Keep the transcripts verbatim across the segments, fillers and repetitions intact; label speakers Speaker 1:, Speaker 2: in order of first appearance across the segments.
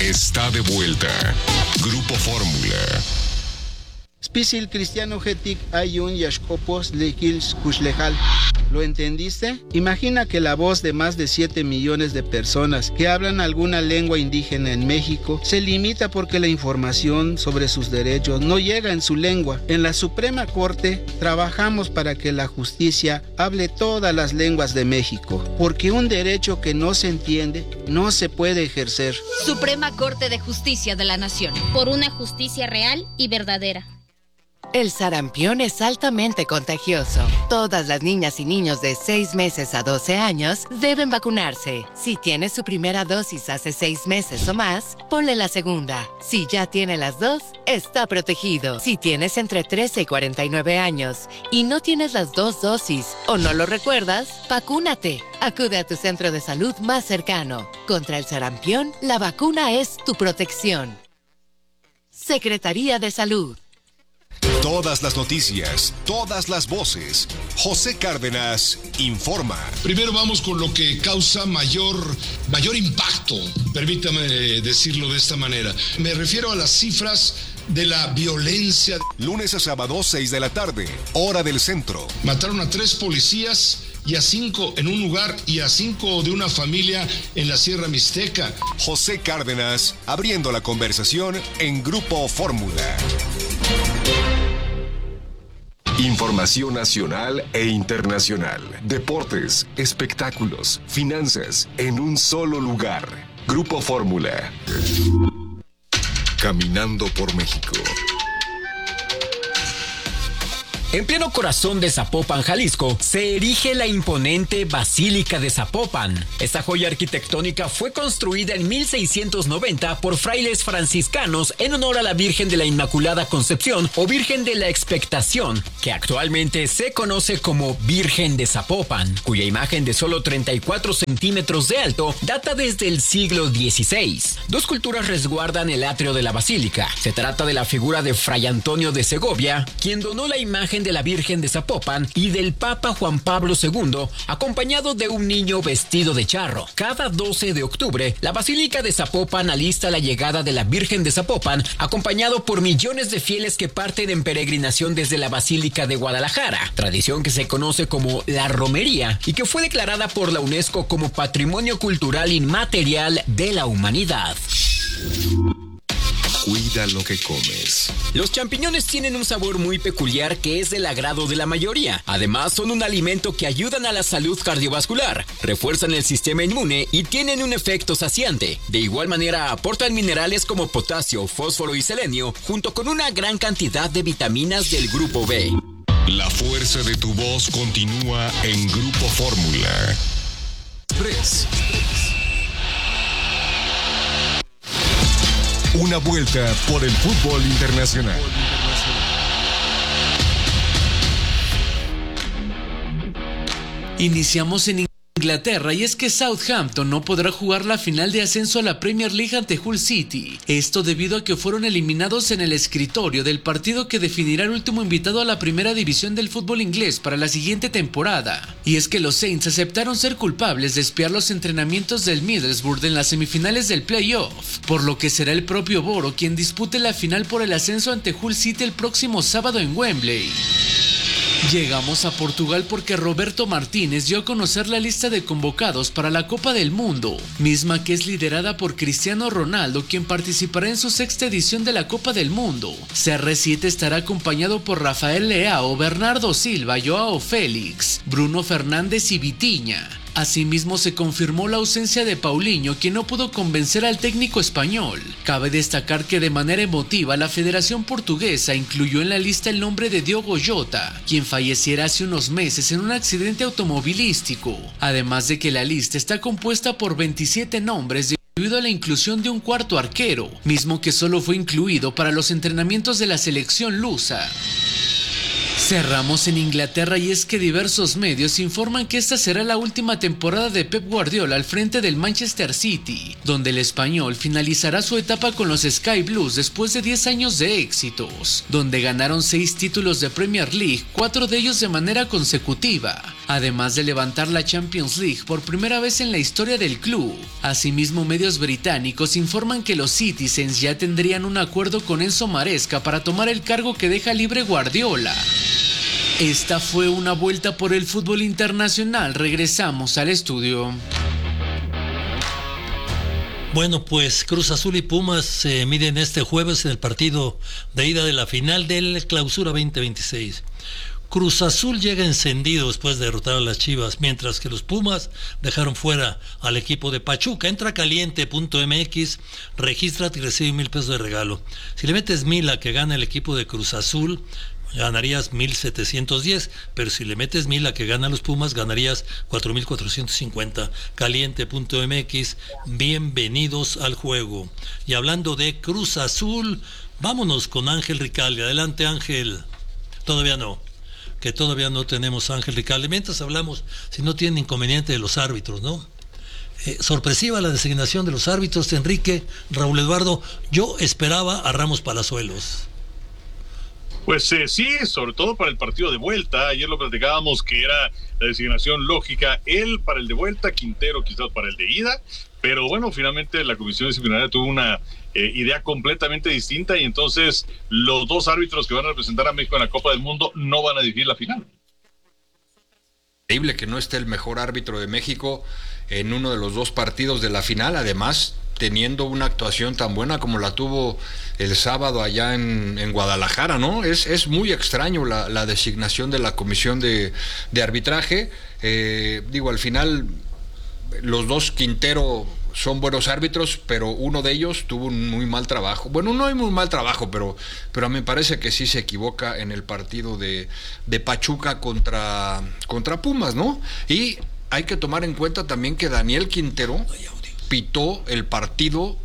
Speaker 1: está de vuelta. Grupo Fórmula.
Speaker 2: Spisil cristiano getik ayun yashkopos lekils kushlejal. ¿Lo entendiste? Imagina que la voz de más de siete millones de personas que hablan alguna lengua indígena en México se limita porque la información sobre sus derechos no llega en su lengua. En la Suprema Corte trabajamos para que la justicia hable todas las lenguas de México, porque un derecho que no se entiende no se puede ejercer.
Speaker 3: Suprema Corte de Justicia de la Nación.
Speaker 4: Por una justicia real y verdadera.
Speaker 5: El sarampión es altamente contagioso. Todas las niñas y niños de seis meses a doce años deben vacunarse. Si tiene su primera dosis hace seis meses o más, ponle la segunda. Si ya tiene las dos, está protegido. Si tienes entre trece y cuarenta y nueve años y no tienes las dos dosis o no lo recuerdas, vacúnate. Acude a tu centro de salud más cercano. Contra el sarampión, la vacuna es tu protección. Secretaría de Salud.
Speaker 1: Todas las noticias, todas las voces. José Cárdenas informa.
Speaker 6: Primero vamos con lo que causa mayor, mayor impacto, permítame decirlo de esta manera. Me refiero a las cifras de la violencia.
Speaker 1: Lunes a sábado, seis de la tarde, hora del centro.
Speaker 6: Mataron a tres policías y a cinco en un lugar y a cinco de una familia en la Sierra Mixteca.
Speaker 1: José Cárdenas abriendo la conversación en Grupo Fórmula. Información nacional e internacional. Deportes, espectáculos, finanzas, en un solo lugar. Grupo Fórmula. Caminando por México.
Speaker 7: En pleno corazón de Zapopan, Jalisco, se erige la imponente Basílica de Zapopan. Esta joya arquitectónica fue construida en mil seiscientos noventa por frailes franciscanos en honor a la Virgen de la Inmaculada Concepción o Virgen de la Expectación, que actualmente se conoce como Virgen de Zapopan, cuya imagen de solo treinta y cuatro centímetros de alto data desde el siglo dieciséis. Dos esculturas resguardan el atrio de la basílica. Se trata de la figura de Fray Antonio de Segovia, quien donó la imagen de la Virgen de Zapopan, y del Papa Juan Pablo segundo, acompañado de un niño vestido de charro. Cada doce de octubre, la Basílica de Zapopan alista la llegada de la Virgen de Zapopan, acompañado por millones de fieles que parten en peregrinación desde la Basílica de Guadalajara, tradición que se conoce como la romería y que fue declarada por la UNESCO como Patrimonio Cultural Inmaterial de la Humanidad.
Speaker 1: Cuida lo que comes.
Speaker 7: Los champiñones tienen un sabor muy peculiar que es del agrado de la mayoría. Además, son un alimento que ayudan a la salud cardiovascular, refuerzan el sistema inmune y tienen un efecto saciante. De igual manera, aportan minerales como potasio, fósforo y selenio, junto con una gran cantidad de vitaminas del grupo B.
Speaker 1: La fuerza de tu voz continúa en Grupo Fórmula. Express. Una vuelta por el fútbol internacional.
Speaker 8: Iniciamos en Inglaterra, y es que Southampton no podrá jugar la final de ascenso a la Premier League ante Hull City. Esto debido a que fueron eliminados en el escritorio del partido que definirá el último invitado a la primera división del fútbol inglés para la siguiente temporada. Y es que los Saints aceptaron ser culpables de espiar los entrenamientos del Middlesbrough en las semifinales del playoff, por lo que será el propio Boro quien dispute la final por el ascenso ante Hull City el próximo sábado en Wembley. Llegamos a Portugal porque Roberto Martínez dio a conocer la lista de convocados para la Copa del Mundo, misma que es liderada por Cristiano Ronaldo, quien participará en su sexta edición de la Copa del Mundo. C R siete estará acompañado por Rafael Leao, Bernardo Silva, Joao Félix, Bruno Fernández y Vitinha. Asimismo, se confirmó la ausencia de Paulinho, quien no pudo convencer al técnico español. Cabe destacar que de manera emotiva la Federación Portuguesa incluyó en la lista el nombre de Diogo Jota, quien falleciera hace unos meses en un accidente automovilístico. Además de que la lista está compuesta por veintisiete nombres debido a la inclusión de un cuarto arquero, mismo que solo fue incluido para los entrenamientos de la selección lusa. Cerramos en Inglaterra y es que diversos medios informan que esta será la última temporada de Pep Guardiola al frente del Manchester City, donde el español finalizará su etapa con los Sky Blues después de diez años de éxitos, donde ganaron seis títulos de Premier League, cuatro de ellos de manera consecutiva, además de levantar la Champions League por primera vez en la historia del club. Asimismo, medios británicos informan que los Citizens ya tendrían un acuerdo con Enzo Maresca para tomar el cargo que deja libre Guardiola. Esta fue una vuelta por el fútbol internacional. Regresamos al estudio.
Speaker 9: Bueno, pues Cruz Azul y Pumas se miden este jueves en el partido de ida de la final del Clausura veinte veintiséis. Cruz Azul llega encendido después de derrotar a las Chivas, mientras que los Pumas dejaron fuera al equipo de Pachuca. Entra a caliente punto m x, regístrate y recibe mil pesos de regalo. Si le metes mil a que gana el equipo de Cruz Azul, ganarías mil setecientos diez, pero si le metes mil a que gana los Pumas, ganarías cuatro mil cuatrocientos cincuenta. Caliente punto m x, bienvenidos al juego. Y hablando de Cruz Azul, vámonos con Ángel Ricalde. Adelante, Ángel. Todavía no, que todavía no tenemos a Ángel Ricalde. Mientras hablamos, si no tienen inconveniente de los árbitros, ¿no? Eh, sorpresiva la designación de los árbitros, Enrique, Raúl Eduardo. Yo esperaba a Ramos Palazuelos.
Speaker 10: Pues eh, sí, sobre todo para el partido de vuelta. Ayer lo platicábamos que era la designación lógica, él para el de vuelta, Quintero quizás para el de ida, pero bueno, finalmente la comisión disciplinaria tuvo una eh, idea completamente distinta y entonces los dos árbitros que van a representar a México en la Copa del Mundo no van a dirigir la final.
Speaker 11: Increíble que no esté el mejor árbitro de México en uno de los dos partidos de la final, además teniendo una actuación tan buena como la tuvo el sábado allá en, en Guadalajara, ¿no? Es, es muy extraño la, la designación de la comisión de, de arbitraje. Eh, digo, al final los dos, Quintero, son buenos árbitros, pero uno de ellos tuvo un muy mal trabajo. Bueno, no hay muy mal trabajo, pero, pero me parece que sí se equivoca en el partido de, de Pachuca contra, contra Pumas, ¿no? Y hay que tomar en cuenta también que Daniel Quintero pitó el partido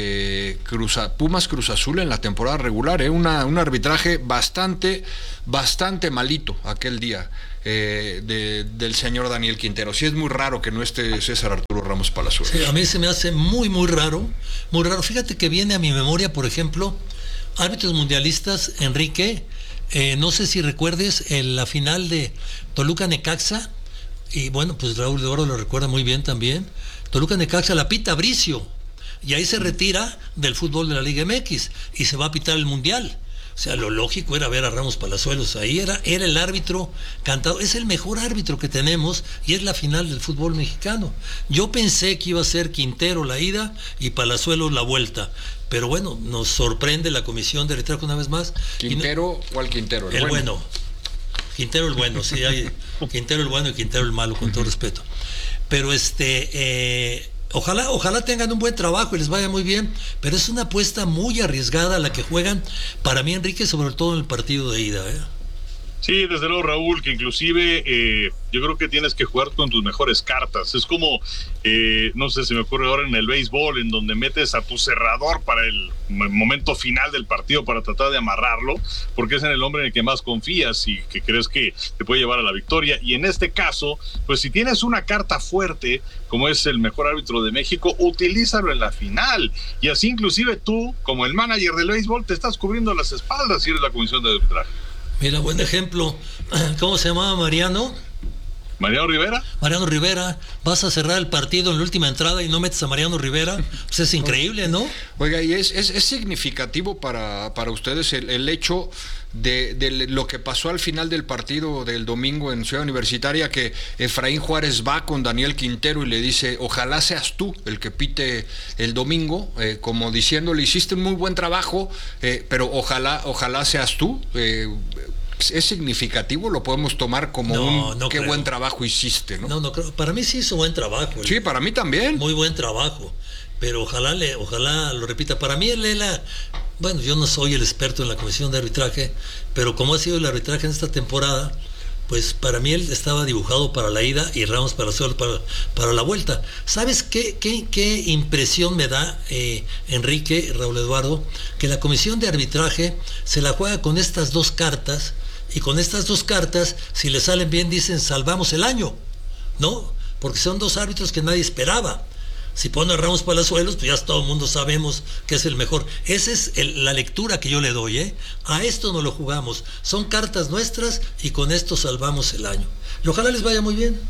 Speaker 11: de Cruz, Pumas Cruz Azul en la temporada regular, ¿eh? Una, un arbitraje bastante, bastante malito aquel día eh, de, del señor Daniel Quintero. Sí, es muy raro que no esté César Arturo Ramos Palazuelos.
Speaker 9: Sí, a mí se me hace muy, muy raro, muy raro. Fíjate que viene a mi memoria, por ejemplo, árbitros mundialistas, Enrique, eh, no sé si recuerdes en la final de Toluca Necaxa, y bueno, pues Raúl de Oro lo recuerda muy bien también. Toluca Necaxa la pita Bricio y ahí se retira del fútbol de la Liga M X y se va a pitar el Mundial. O sea, lo lógico era ver a Ramos Palazuelos ahí, era, era el árbitro cantado, es el mejor árbitro que tenemos y es la final del fútbol mexicano. Yo pensé que iba a ser Quintero la ida y Palazuelos la vuelta, pero bueno, nos sorprende la comisión de arbitraje una vez más.
Speaker 11: ¿Quintero o al Quintero?
Speaker 9: El, el bueno. bueno. Quintero el bueno, sí, hay Quintero el bueno y Quintero el malo, con uh-huh. todo respeto. Pero este, eh, ojalá, ojalá tengan un buen trabajo y les vaya muy bien, pero es una apuesta muy arriesgada la que juegan, para mí, Enrique, sobre todo en el partido de ida, ¿eh?
Speaker 10: Sí, desde luego, Raúl, que inclusive eh, yo creo que tienes que jugar con tus mejores cartas. Es como, eh, no sé, se me ocurre ahora en el béisbol, en donde metes a tu cerrador para el momento final del partido para tratar de amarrarlo, porque es en el hombre en el que más confías y que crees que te puede llevar a la victoria. Y en este caso, pues si tienes una carta fuerte, como es el mejor árbitro de México, utilízalo en la final. Y así inclusive tú, como el manager del béisbol, te estás cubriendo las espaldas si eres la comisión de arbitraje.
Speaker 9: Mira, buen ejemplo. ¿Cómo se llamaba Mariano?
Speaker 10: ¿Mariano Rivera?
Speaker 9: Mariano Rivera. Vas a cerrar el partido en la última entrada y no metes a Mariano Rivera. Pues es increíble, ¿no?
Speaker 11: Oiga, y es, es, es significativo para, para ustedes el, el hecho de, de lo que pasó al final del partido del domingo en Ciudad Universitaria, que Efraín Juárez va con Daniel Quintero y le dice, ojalá seas tú el que pite el domingo, eh, como diciéndole, hiciste un muy buen trabajo, eh, pero ojalá, ojalá seas tú. Eh, ¿Es significativo? ¿Lo podemos tomar como no, un no qué creo. Buen trabajo hiciste, ¿no?
Speaker 9: No, no creo. Para mí sí hizo buen trabajo.
Speaker 11: Sí, para mí también.
Speaker 9: Muy buen trabajo. Pero ojalá le, ojalá lo repita. Para mí él era, bueno, yo no soy el experto en la comisión de arbitraje, pero como ha sido el arbitraje en esta temporada, pues para mí él estaba dibujado para la ida y Ramos para, para, para la vuelta. ¿Sabes qué, qué, qué impresión me da, eh, Enrique, Raúl Eduardo? Que la comisión de arbitraje se la juega con estas dos cartas Y con estas dos cartas, si le salen bien, dicen salvamos el año, ¿no? Porque son dos árbitros que nadie esperaba. Si pone a Ramos Palazuelos, pues ya todo el mundo sabemos que es el mejor. Esa es el, la lectura que yo le doy, ¿eh? A esto no lo jugamos. Son cartas nuestras y con esto salvamos el año. Y ojalá les vaya muy bien.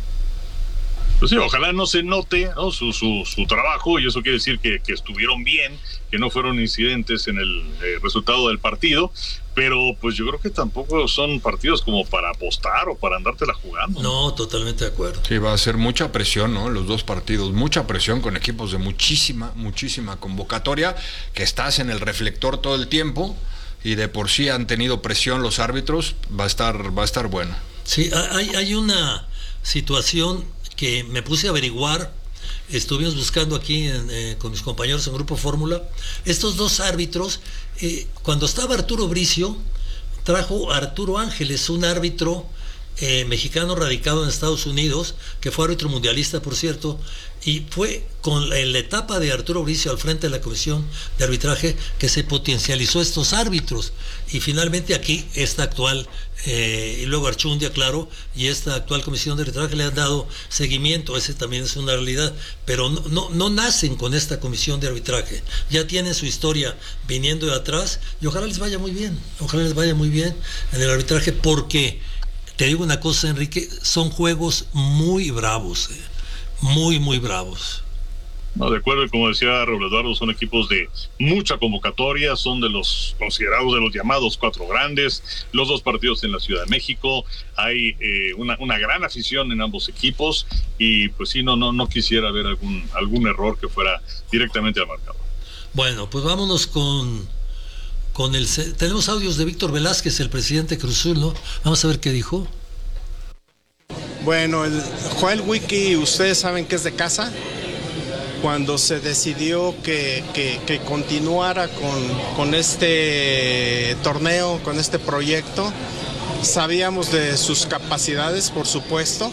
Speaker 10: Pues sí, ojalá no se note, ¿no? su, su, su trabajo, y eso quiere decir que, que estuvieron bien, que no fueron incidentes en el eh, resultado del partido, pero pues yo creo que tampoco son partidos como para apostar o para andártela jugando.
Speaker 9: No, totalmente de acuerdo.
Speaker 11: Sí, va a ser mucha presión, ¿no? Los dos partidos, mucha presión con equipos de muchísima, muchísima convocatoria, que estás en el reflector todo el tiempo y de por sí han tenido presión los árbitros, va a estar, va a estar bueno.
Speaker 9: Sí, hay, hay una situación que me puse a averiguar, estuvimos buscando aquí en, eh, con mis compañeros en Grupo Fórmula, estos dos árbitros, eh, cuando estaba Arturo Bricio, trajo a Arturo Ángeles, un árbitro eh, mexicano radicado en Estados Unidos, que fue árbitro mundialista, por cierto, y fue con la, en la etapa de Arturo Bricio al frente de la Comisión de Arbitraje que se potencializó estos árbitros, y finalmente aquí esta actual eh, y luego Archundia, claro, y esta actual Comisión de Arbitraje le han dado seguimiento. Ese también es una realidad, pero no, no, no nacen con esta Comisión de Arbitraje, ya tienen su historia viniendo de atrás, y ojalá les vaya muy bien, ojalá les vaya muy bien en el arbitraje, porque te digo una cosa, Enrique, son juegos muy bravos, eh. Muy, muy bravos.
Speaker 10: No, de acuerdo, y como decía Raúl Eduardo, son equipos de mucha convocatoria, son de los considerados de los llamados cuatro grandes, los dos partidos en la Ciudad de México, hay eh, una, una gran afición en ambos equipos, y pues sí, no, no, no quisiera ver algún, algún error que fuera directamente al marcador.
Speaker 9: Bueno, pues vámonos con, con el... Tenemos audios de Víctor Velázquez, el presidente de Cruz Azul, ¿no? Vamos a ver qué dijo.
Speaker 12: Bueno, el Joel Wiki, ustedes saben que es de casa. Cuando se decidió que, que, que continuara con, con este torneo, con este proyecto, sabíamos de sus capacidades, por supuesto,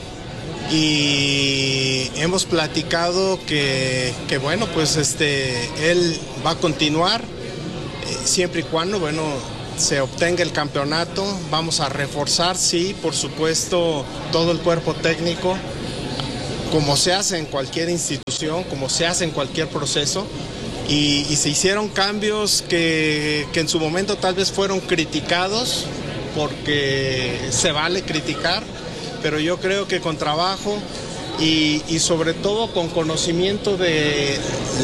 Speaker 12: y hemos platicado que, que bueno, pues este, él va a continuar, eh, siempre y cuando, bueno, se obtenga el campeonato. Vamos a reforzar, sí, por supuesto, todo el cuerpo técnico, como se hace en cualquier institución, como se hace en cualquier proceso, y, y se hicieron cambios que, que en su momento tal vez fueron criticados, porque se vale criticar, pero yo creo que con trabajo y, y sobre todo con conocimiento de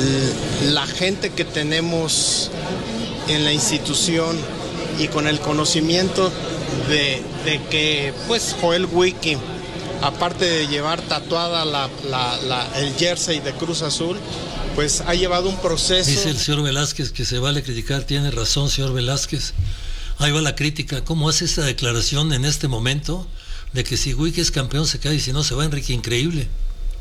Speaker 12: la gente que tenemos en la institución, y con el conocimiento de, de que pues Joel Wiki, aparte de llevar tatuada la, la, la, el jersey de Cruz Azul, pues ha llevado un proceso.
Speaker 9: Dice el señor Velázquez que se vale criticar, tiene razón, señor Velázquez. Ahí va la crítica. ¿Cómo hace esta declaración en este momento de que si Wiki es campeón se cae y si no se va? Enrique, increíble.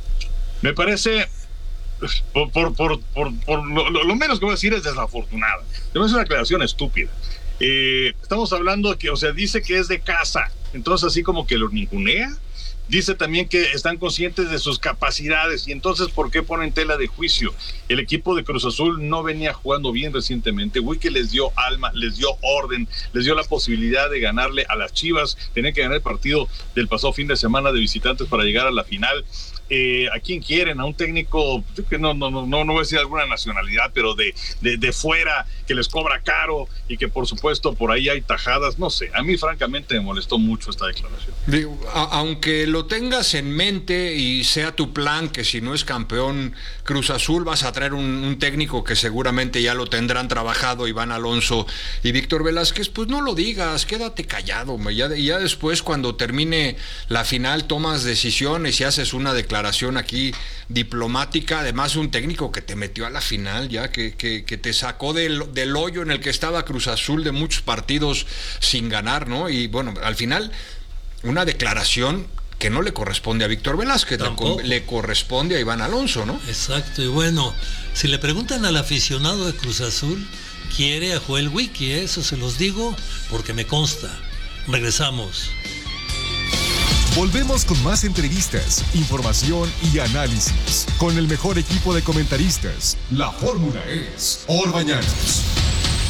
Speaker 10: Me parece, por, por, por, por, por lo, lo menos que voy a decir es desafortunada. Me parece una declaración estúpida. Eh, estamos hablando de que, o sea, dice que es de casa, entonces así como que lo ningunea. Dice también que están conscientes de sus capacidades, y entonces ¿por qué ponen tela de juicio? El equipo de Cruz Azul no venía jugando bien recientemente. Wiki les dio alma, les dio orden, les dio la posibilidad de ganarle a las Chivas. Tenían que ganar el partido del pasado fin de semana de visitantes para llegar a la final. Eh, ¿A quién quieren? A un técnico, yo que no, no, no, no voy a decir alguna nacionalidad, pero de, de, de fuera, que les cobra caro y que por supuesto por ahí hay tajadas. No sé, a mí francamente me molestó mucho esta declaración.
Speaker 11: Digo, a, aunque lo tengas en mente y sea tu plan que si no es campeón Cruz Azul vas a traer un, un técnico que seguramente ya lo tendrán trabajado, Iván Alonso y Víctor Velázquez, pues no lo digas, quédate callado, ya, ya después cuando termine la final tomas decisiones y haces una declaración aquí diplomática, además un técnico que te metió a la final ya, que, que, que te sacó del, del hoyo en el que estaba Cruz Azul de muchos partidos sin ganar, ¿no? Y bueno, al final una declaración que no le corresponde a Víctor Velázquez, le, le corresponde a Iván Alonso, ¿no?
Speaker 9: Exacto, y bueno, si le preguntan al aficionado de Cruz Azul, quiere a Joel Wiki, eso se los digo porque me consta. Regresamos.
Speaker 1: Volvemos con más entrevistas, información y análisis con el mejor equipo de comentaristas. La fórmula es Orbañanos.